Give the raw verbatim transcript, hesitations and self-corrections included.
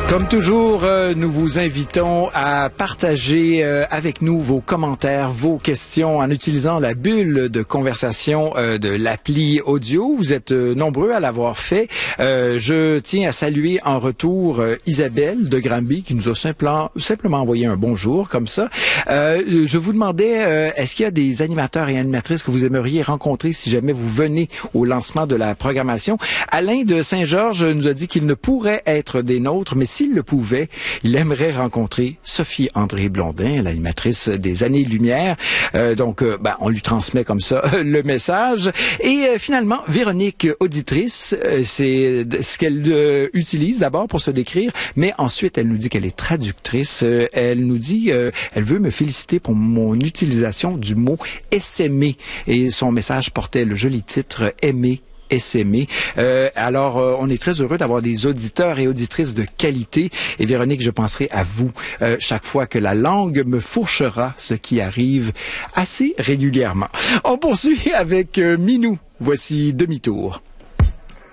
Comme toujours, euh, nous vous invitons à partager euh, avec nous vos commentaires, vos questions en utilisant la bulle de conversation euh, de l'appli audio. Vous êtes euh, nombreux à l'avoir fait. Euh, je tiens à saluer en retour euh, Isabelle de Granby qui nous a simplement, simplement envoyé un bonjour comme ça. Euh, je vous demandais, euh, est-ce qu'il y a des animateurs et animatrices que vous aimeriez rencontrer si jamais vous venez au lancement de la programmation? Alain de Saint-Georges nous a dit qu'il ne pourrait être des nôtres, mais s'il le pouvait, il aimerait rencontrer Sophie André Blondin, l'animatrice des Années-Lumière. Euh, donc, euh, ben, on lui transmet comme ça le message. Et euh, finalement, Véronique, auditrice, euh, c'est ce qu'elle euh, utilise d'abord pour se décrire, mais ensuite, elle nous dit qu'elle est traductrice. Euh, elle nous dit, euh, elle veut me féliciter pour mon utilisation du mot « essaimer ». Et son message portait le joli titre « Aimer ». Essaimer. Euh, alors, euh, on est très heureux d'avoir des auditeurs et auditrices de qualité. Et Véronique, je penserai à vous euh, chaque fois que la langue me fourchera, ce qui arrive assez régulièrement. On poursuit avec euh, Minou. Voici Demi-tour.